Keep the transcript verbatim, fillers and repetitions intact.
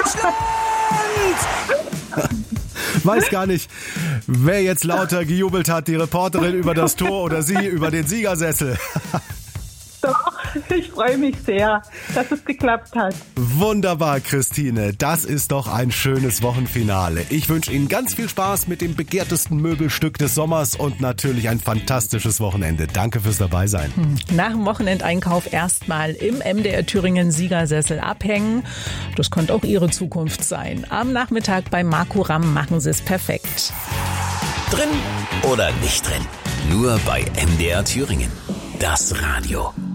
Weiß gar nicht, wer jetzt lauter gejubelt hat, die Reporterin über das Tor oder sie über den Siegersessel. Doch, ich freue mich sehr, dass es geklappt hat. Wunderbar, Christine. Das ist doch ein schönes Wochenfinale. Ich wünsche Ihnen ganz viel Spaß mit dem begehrtesten Möbelstück des Sommers und natürlich ein fantastisches Wochenende. Danke fürs Dabeisein. Nach dem Wochenendeinkauf erstmal im M D R Thüringen Siegersessel abhängen. Das könnte auch Ihre Zukunft sein. Am Nachmittag bei Marco Ramm machen Sie es perfekt. Drin oder nicht drin? Nur bei M D R Thüringen. Das Radio.